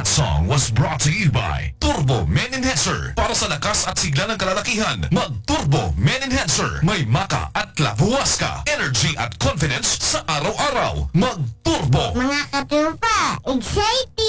That song was brought to you by Turbo Men Enhancer. Para sa lakas at sigla ng kalalakihan, mag-Turbo Men Enhancer. May maka at labuwas ka. Energy at confidence sa araw-araw. Mag-Turbo! Mga katupa, excited!